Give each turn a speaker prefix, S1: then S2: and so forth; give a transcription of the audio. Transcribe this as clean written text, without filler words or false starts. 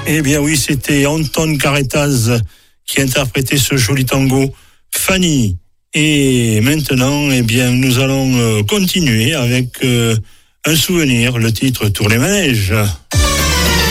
S1: Eh bien oui, c'était Anton Carretaz qui interprétait ce joli tango, Fanny. Et maintenant, eh bien, nous allons continuer avec un souvenir, le titre Tour les manèges.